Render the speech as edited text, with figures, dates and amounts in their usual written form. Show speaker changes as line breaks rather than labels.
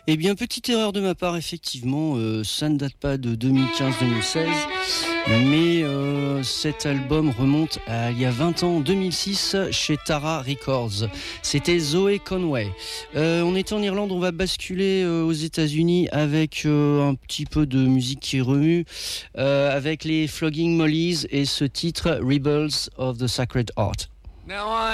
Eh bien, petite erreur de ma part, effectivement, ça ne date pas de 2015-2016, mais cet album remonte à il y a 20 ans, en 2006, chez Tara Records. C'était Zoé Conway. On était en Irlande, on va basculer aux États-Unis avec un petit peu de musique qui remue, avec les Flogging Mollies et ce titre Rebels of the Sacred Heart.
Now